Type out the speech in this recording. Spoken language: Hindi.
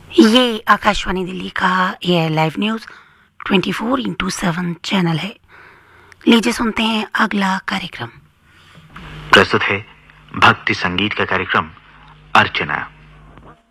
ये आकाशवाणी दिल्ली का AI live news 24x7 channel है। लीजिए सुनते हैं अगला कार्यक्रम। प्रस्तुत है भक्ति संगीत का कार्यक्रम अर्चना।